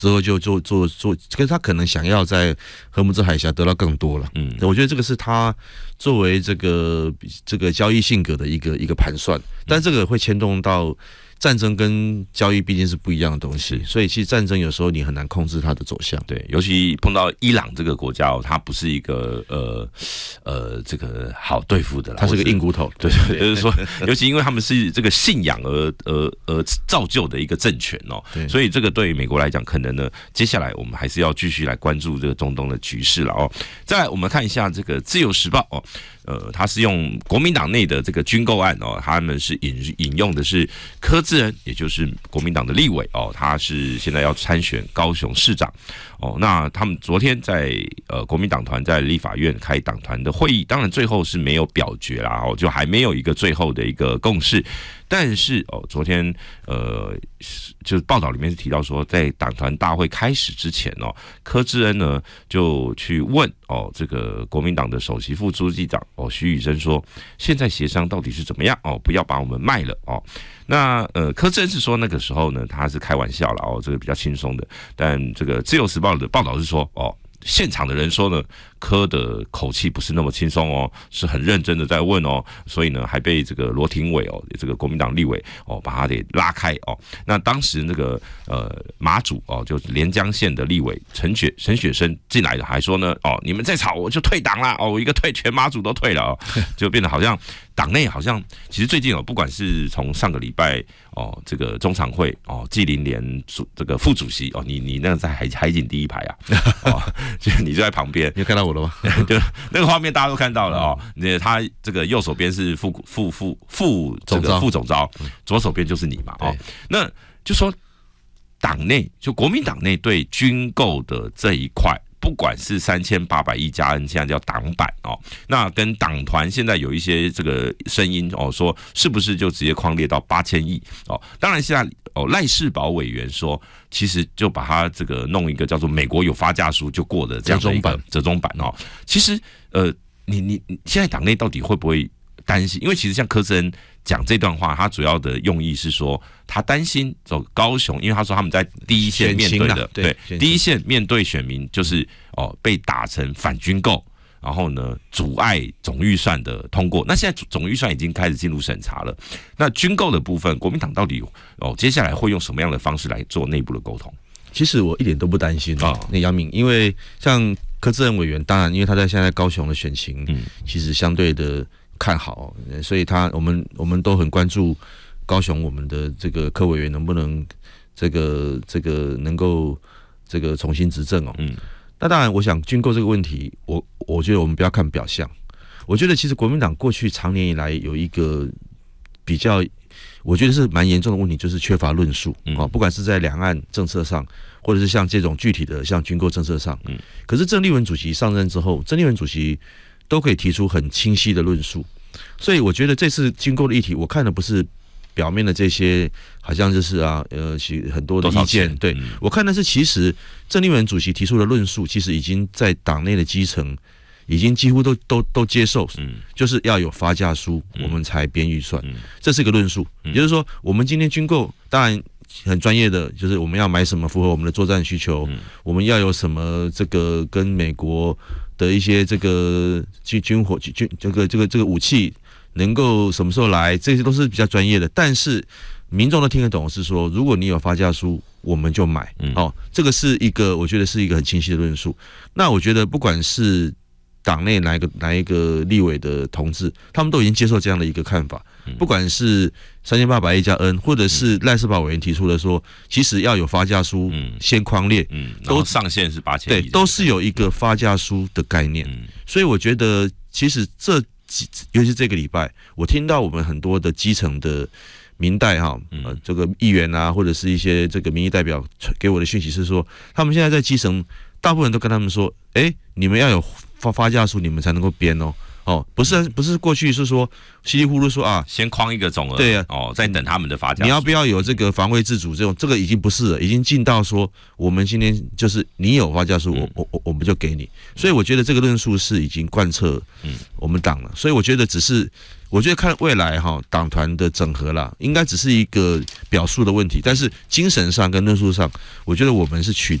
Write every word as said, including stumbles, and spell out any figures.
之后就做做做，可是他可能想要在荷姆兹海峡得到更多了。嗯，我觉得这个是他作为这个这个交易性格的一个一个盘算，但这个会牵动到战争跟交易毕竟是不一样的东西，所以其实战争有时候你很难控制它的走向。 对，尤其碰到伊朗这个国家哦，它不是一个呃呃这个好对付的啦， 它是个硬骨头。 对对，就是说，尤其因为他们是这个信仰而而而造就的一个政权哦，所以这个对美国来讲，可能呢，接下来我们还是要继续来关注这个中东的局势了哦。再来，我们看一下这个《自由时报》哦。呃，他是用国民党内的这个军购案哦，他们是引引用的是柯志恩，也就是国民党的立委哦，他是现在要参选高雄市长哦。那他们昨天在呃国民党团在立法院开党团的会议，当然最后是没有表决啦哦，就还没有一个最后的一个共识。但是哦，昨天呃，就是报道里面是提到说，在党团大会开始之前哦，柯志恩呢就去问哦，这个国民党的首席副书记长哦徐宇珍说，现在协商到底是怎么样哦？不要把我们卖了哦。那呃，柯志恩是说那个时候呢，他是开玩笑了哦，这个比较轻松的。但这个自由时报的报道是说哦。现场的人说呢，柯的口气不是那么轻松哦，是很认真的在问哦，所以呢，还被这个罗廷伟哦，这个国民党立委哦，把他给拉开哦。那当时那个呃马祖哦，就是连江县的立委陈雪陈雪生进来的，还说呢哦，你们再吵我就退党啦哦，我一个退，全马祖都退了哦，就变得好像党内好像其实最近哦，不管是从上个礼拜哦，这个中常会哦，纪凌莲主这个副主席哦，你你那个在海海景第一排啊，哦。就你就在旁边， 你有看到我了吗？ 就那个画面大家都看到了哦。那他这个右手边是副副副副这个副总召，左手边就是你嘛哦。那就说党内就国民党内对军购的这一块，不管是三千八百亿加 N， 现在叫党版哦，那跟党团现在有一些这个声音哦，说是不是就直接框列到八千亿哦？当然现在哦赖士宝委员说，其实就把它这个弄一个叫做美国有发价书就过的这样的一个折中版哦。其实呃，你你你现在党内到底会不会担心？因为其实像柯志恩讲这段话，他主要的用意是说，他担心走高雄，因为他说他们在第一线面对的，对第一线面对选民就是哦被打成反军购，然后呢阻碍总预算的通过。那现在总预算已经开始进入审查了，那军购的部分，国民党到底哦接下来会用什么样的方式来做内部的沟通？ 其实我一点都不担心哦，那杨明，因为像柯志恩委员，当然因为他在现在高雄的选情，嗯，其实相对的看好，所以他我们我们都很关注高雄我们的这个柯委员能不能这个这个能够这个重新执政哦。嗯，那当然，我想军购这个问题，我我觉得我们不要看表象。我觉得其实国民党过去长年以来有一个比较，我觉得是蛮严重的问题，就是缺乏论述啊，不管是在两岸政策上，或者是像这种具体的像军购政策上。嗯，可是郑丽文主席上任之后，郑丽文主席都可以提出很清晰的论述，所以我觉得这次军购的议题，我看的不是表面的这些，好像就是啊，呃，很多的意见。对，嗯，我看的是其实郑丽文主席提出的论述，其实已经在党内的基层已经几乎都都都接受，嗯，就是要有发价书，我们才编预算，嗯，这是一个论述。也就是说，我们今天军购当然很专业的，就是我们要买什么符合我们的作战需求，嗯，我们要有什么这个跟美国的一些这个军军火军这个这个这个武器能够什么时候来，这些都是比较专业的。但是民众都听得懂，是说如果你有发价书，我们就买。嗯，哦，这个是一个我觉得是一个很清晰的论述。那我觉得不管是党内哪一个哪一个立委的同志，他们都已经接受这样的一个看法。不管是三千八百亿加 N， 或者是赖士宝委员提出的说，其实要有发价书先匡列， 嗯，都上限是八千亿， 对，都是有一个发价书的概念。嗯，所以我觉得，其实这几，尤其是这个礼拜，我听到我们很多的基层的民代哈，呃，这个议员啊，或者是一些这个民意代表给我的讯息是说，他们现在在基层，大部分人都跟他们说，哎，你们要有发发价书，你们才能够编哦。 哦，不是不是过去是说稀里糊涂说啊， 先框一个总额， 对啊， 哦，再等他们的发价。 你要不要有这个防卫自主这种？这个已经不是了，已经进到说我们今天就是你有发价数，我我我我们就给你。所以我觉得这个论述是已经贯彻我们党了。所以我觉得只是。我觉得看未来哈党团的整合啦，应该只是一个表述的问题，但是精神上跟论述上，我觉得我们是取